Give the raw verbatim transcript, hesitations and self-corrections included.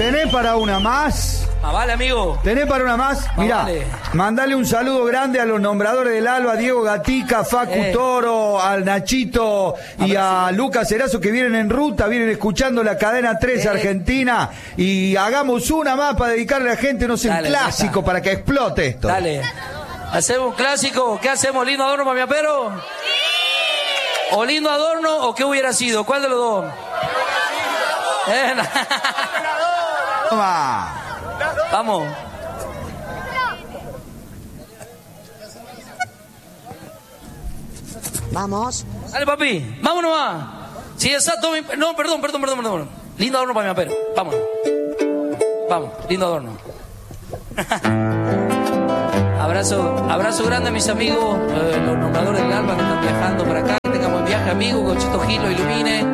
¿Tenés para una más? Ah, vale, amigo. ¿Tenés para una más? Ah, Mirá, vale. mandale un saludo grande a los nombradores del Alba, Diego Gatica, Facu Eh. Toro, al Nachito y a Lucas Erazo, que vienen en ruta, vienen escuchando la cadena tres Eh. Argentina. Y hagamos una más para dedicarle a la gente, no sé, un Dale, ya clásico está. para que explote esto. Dale. ¿Hacemos un clásico? ¿Qué hacemos? ¿Lindo adorno para mi apero? ¿O lindo adorno o qué hubiera sido? ¿Cuál de los dos? Eh, no. Toma. Vamos. Vamos. Dale, papi. Vámonos más. Sí, exacto. mi- No, perdón, perdón, perdón, perdón. Lindo adorno para mi apero. Vámonos. Vamos, lindo adorno. Abrazo, abrazo grande a mis amigos, eh, los nombradores del Alba que están viajando para acá. Que tengan buen viaje, amigos. Que Chito Gil lo ilumine.